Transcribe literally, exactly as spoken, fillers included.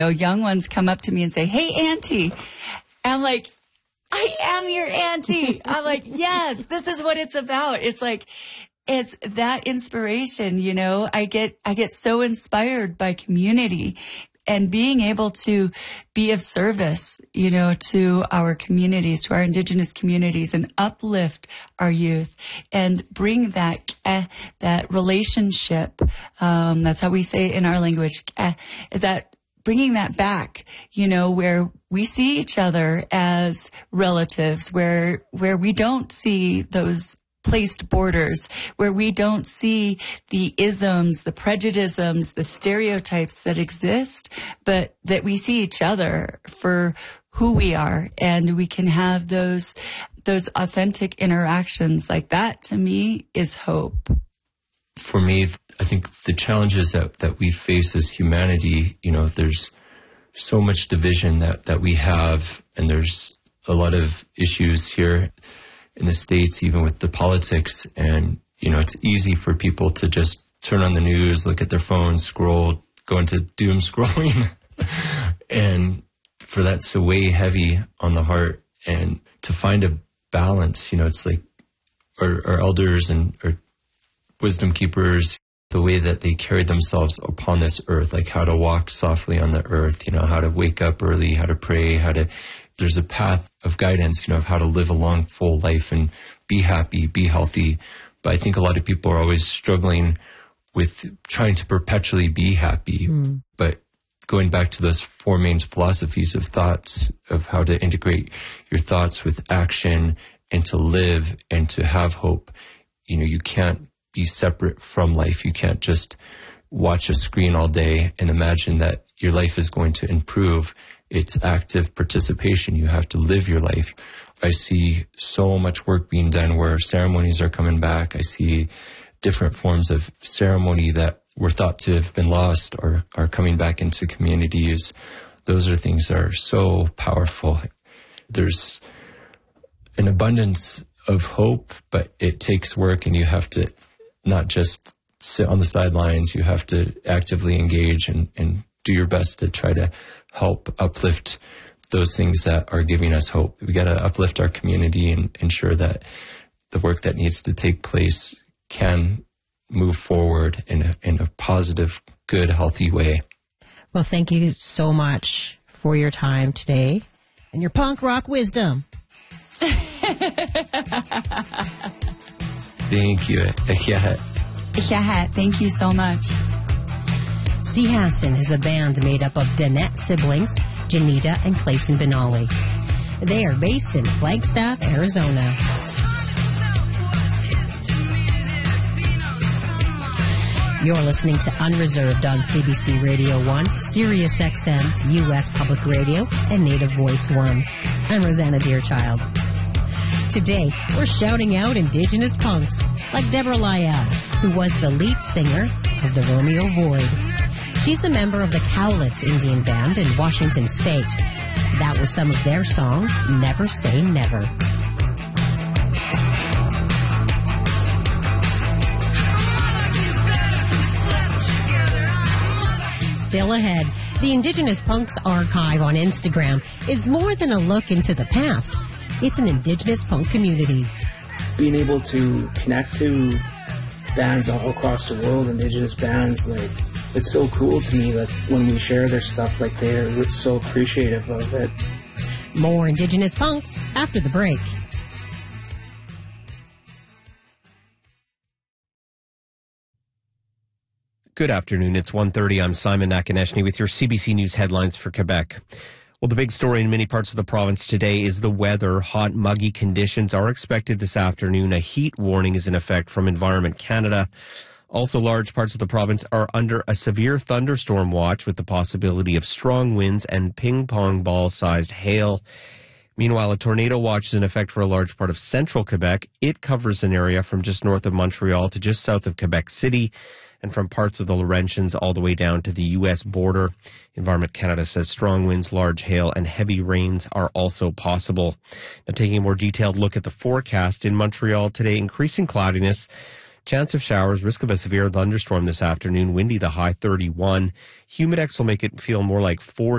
know, young ones come up to me and say, "Hey, Auntie." And I'm like, I am your auntie. I'm like, yes, this is what it's about. It's like, it's that inspiration, you know, I get, I get so inspired by community and being able to be of service, you know, to our communities, to our Indigenous communities, and uplift our youth and bring that, eh, that relationship. Um, that's how we say it in our language, eh, that bringing that back, you know, where we see each other as relatives, where, where we don't see those placed borders, where we don't see the isms, the prejudices, the stereotypes that exist, but that we see each other for who we are, and we can have those, those authentic interactions. Like that, to me, is hope. For me, I think the challenges that, that we face as humanity, you know, there's so much division that, that we have, and there's a lot of issues here in the States, even with the politics. And, you know, it's easy for people to just turn on the news, look at their phones, scroll, go into doom scrolling. And for that to weigh heavy on the heart, and to find a balance, you know, it's like our, our elders and our wisdom keepers, the way that they carry themselves upon this earth, like how to walk softly on the earth, you know, how to wake up early, how to pray, how to, there's a path of guidance, you know, of how to live a long, full life and be happy, be healthy. But I think a lot of people are always struggling with trying to perpetually be happy. Mm. But going back to those four main philosophies of thoughts, of how to integrate your thoughts with action and to live and to have hope, you know, you can't be separate from life. You can't just watch a screen all day and imagine that your life is going to improve. It's active participation. You have to live your life. I see so much work being done where ceremonies are coming back. I see different forms of ceremony that were thought to have been lost or are coming back into communities. Those are things that are so powerful. There's an abundance of hope, but it takes work, and you have to not just sit on the sidelines. You have to actively engage and, and do your best to try to help uplift those things that are giving us hope. We got to uplift our community and ensure that the work that needs to take place can move forward in a, in a positive, good, healthy way. Well, thank you so much for your time today and your punk rock wisdom. Thank you. Yeah. Yeah, thank you so much. Seahasson is a band made up of Danette siblings, Janita and Clayson Benali. They are based in Flagstaff, Arizona. You're listening to Unreserved on C B C Radio one, Sirius X M, U S Public Radio, and Native Voice one. I'm Rosanna Deerchild. Today, we're shouting out Indigenous punks like Deborah Lyell, who was the lead singer of the Romeo Void. She's a member of the Cowlitz Indian Band in Washington State. That was some of their song, Never Say Never. Still ahead, the Indigenous Punks Archive on Instagram is more than a look into the past. It's an Indigenous punk community. Being able to connect to bands all across the world, Indigenous bands, like, it's so cool to me that when we share their stuff, like, they're so appreciative of it. More Indigenous punks after the break. Good afternoon. It's one thirty. I'm Simon Nakonechny with your C B C News headlines for Quebec. Well, the big story in many parts of the province today is the weather. Hot, muggy conditions are expected this afternoon. A heat warning is in effect from Environment Canada. Also, large parts of the province are under a severe thunderstorm watch with the possibility of strong winds and ping-pong ball-sized hail. Meanwhile, a tornado watch is in effect for a large part of central Quebec. It covers an area from just north of Montreal to just south of Quebec City, and from parts of the Laurentians all the way down to the U S border. Environment Canada says strong winds, large hail, and heavy rains are also possible. Now, taking a more detailed look at the forecast in Montreal today, increasing cloudiness, chance of showers, risk of a severe thunderstorm this afternoon, windy, the high thirty-one. Humidex will make it feel more like forty.